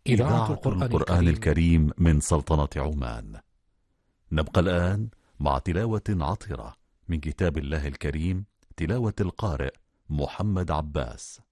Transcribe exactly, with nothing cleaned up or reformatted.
إذاعة القرآن, القرآن الكريم من سلطنة عمان. نبقى الآن مع تلاوة عطرة من كتاب الله الكريم، تلاوة القارئ محمد عباس.